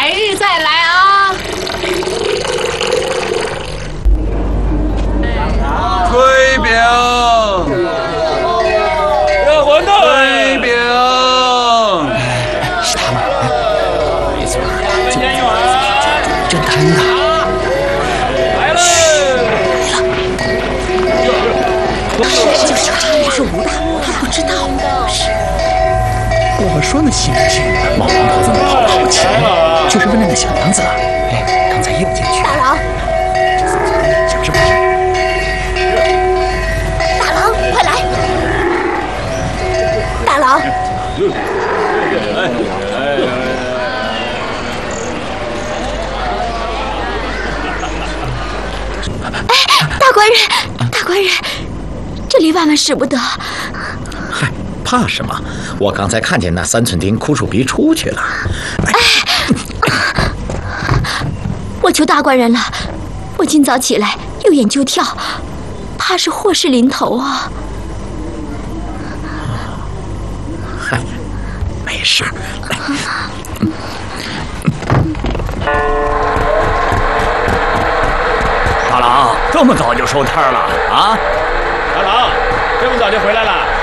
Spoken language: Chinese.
改日再来啊！ 炊饼， 要馄饨， 炊饼， 是他们，没错， 真真的。 来了， 就是他，是吴大，他不知道。是。 我说那行不行？老王婆子们好钱，就是为了那小娘子。哎，刚才又进去。 大郎， 想什么？ 大郎，快来！大郎，哎，大官人，大官人，这里万万使不得。 嗨，怕什么？我刚才看见那3寸丁哭出鼻出去了。 我求大官人了，我今早起来右眼就跳，怕是祸事临头啊。 嗨，没事。 大郎，这么早就收摊了啊？ 大郎，这么早就回来了？